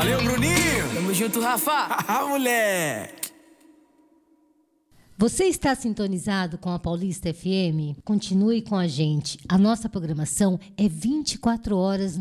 Valeu, Bruninho. Tamo junto, Rafa. Moleque. Você está sintonizado com a Paulista FM? Continue com a gente. A nossa programação é 24 horas